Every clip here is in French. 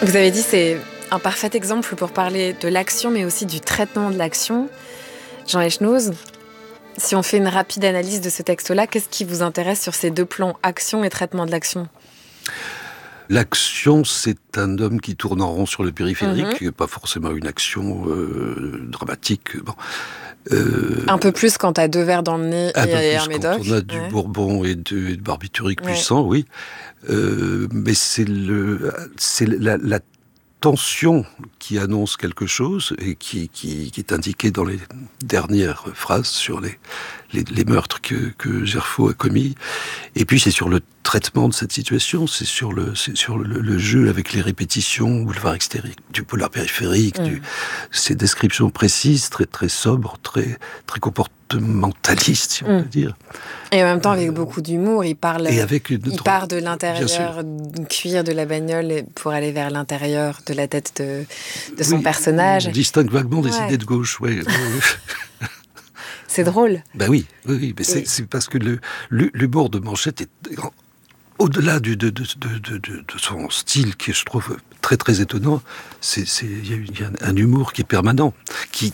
Vous avez dit c'est un parfait exemple pour parler de l'action, mais aussi du traitement de l'action. Jean Echnoz, si on fait une rapide analyse de ce texte-là, qu'est-ce qui vous intéresse sur ces deux plans, action et traitement de l'action ? L'action, c'est un homme qui tourne en rond sur le périphérique, pas forcément une action dramatique. Bon. Un peu plus quand t'as 2 verres dans le nez et un médoc. Quand on a du bourbon et de barbiturique puissant, oui. Mais c'est la tension qui annonce quelque chose et qui est indiquée dans les dernières phrases sur les meurtres que Gerfaut a commis. Et puis c'est sur le traitement de cette situation, c'est sur le jeu avec les répétitions, boulevard extérieur, du boulevard périphérique, ces descriptions précises, très très sobres, très très comportementalistes, si on peut dire. Et en même temps, avec beaucoup d'humour, il part de l'intérieur du cuir de la bagnole pour aller vers l'intérieur de la tête de son personnage. On distingue vaguement des idées de gauche, oui. C'est drôle. Ben oui, mais c'est parce que l'humour de Manchette est au-delà de son style, qui je trouve très très étonnant. Il y a un humour qui est permanent, qui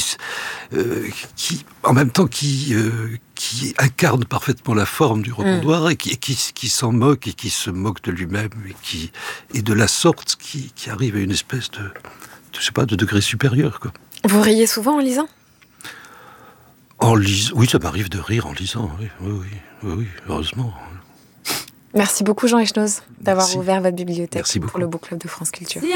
en même temps qui incarne parfaitement la forme du repentoir et qui s'en moque et qui se moque de lui-même et de la sorte qui arrive à une espèce de degré supérieur, quoi. Vous riez souvent en lisant ? Oui, ça m'arrive de rire en lisant, oui, heureusement. Merci beaucoup Jean Echnoz d'avoir ouvert votre bibliothèque pour le Book Club de France Culture.